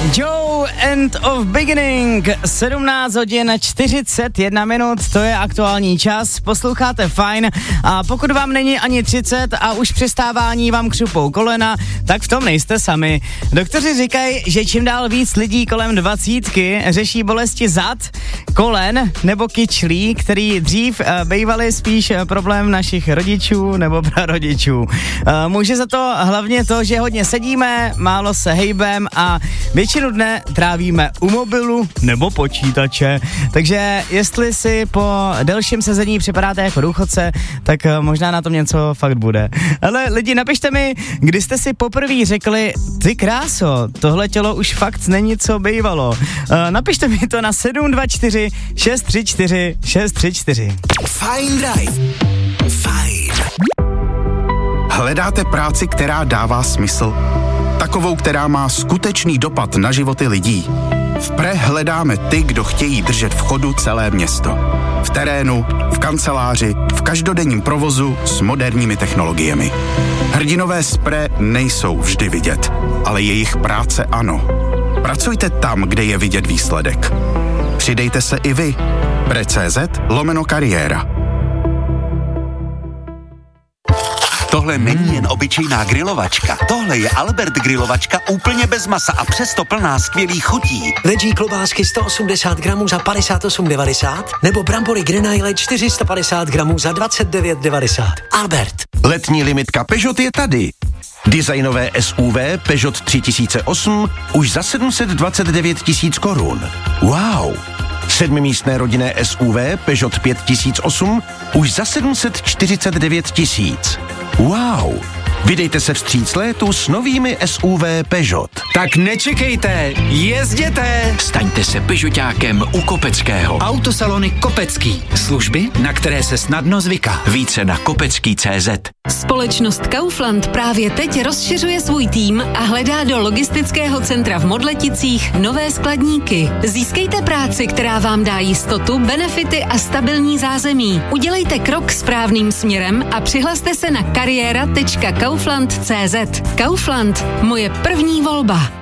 Joe End of Beginning, 17 hodin 41 minut, to je aktuální čas, posloucháte Fajn a pokud vám není ani 30 a už při stávání vám křupou kolena, tak v tom nejste sami. Doktoři říkají, že čím dál víc lidí kolem 20 řeší bolesti zad, kolen nebo kyčlí, který dřív bývaly spíš problém našich rodičů nebo prarodičů. Může za to hlavně to, že hodně sedíme, málo se hejbem a většinu dne trávíme u mobilu nebo počítače, takže jestli si po delším sezení připadáte jako důchodce, tak možná na tom něco fakt bude. Ale lidi, napište mi, kdy jste si poprvé řekli, ty kráso, tohle tělo už fakt není co bývalo. Napište mi to na 724 634 634. Fajn Drive. Fajn. Hledáte práci, která dává smysl? Takovou, která má skutečný dopad na životy lidí. V Pre hledáme ty, kdo chtějí držet v chodu celé město. V terénu, v kanceláři, v každodenním provozu s moderními technologiemi. Hrdinové z Pre nejsou vždy vidět, ale jejich práce ano. Pracujte tam, kde je vidět výsledek. Přidejte se i vy. Pre.cz/kariéra. Tohle není jen obyčejná grilovačka. Tohle je Albert grilovačka úplně bez masa a přesto plná skvělých chutí. Veggie klobásky 180 gramů za 58,90 nebo brambory Grenaille 450 gramů za 29,90. Albert. Letní limitka Peugeot je tady. Designové SUV Peugeot 3008 už za 729 000 korun. Wow! 7místné rodinné SUV Peugeot 5008 už za 749 000. Wow! Vydejte se vstříc létu s novými SUV Peugeot. Tak nečekejte, jezděte! Staňte se Peugeotákem u Kopeckého. Autosalony Kopecký. Služby, na které se snadno zvyká. Více na kopecký.cz. Společnost Kaufland právě teď rozšiřuje svůj tým a hledá do logistického centra v Modleticích nové skladníky. Získejte práci, která vám dá jistotu, benefity a stabilní zázemí. Udělejte krok správným směrem a přihlaste se na kariéra.kaufland.cz. Kaufland, moje první volba.